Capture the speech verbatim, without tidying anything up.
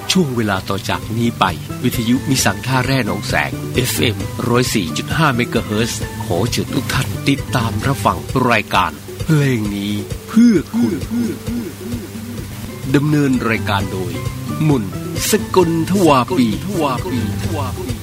ช่วงเวลาต่อจากนี้ไปวิทยุมิสังท่าแร่หนองแสง เอฟ เอ็ม หนึ่งศูนย์สี่จุดห้า เมกะเฮิรตซ์ขอเชิญทุกท่านติดตามรับฟังรายการเพลงนี้เพื่อคุณดำเนินรายการโดยมุนสกลทวาปี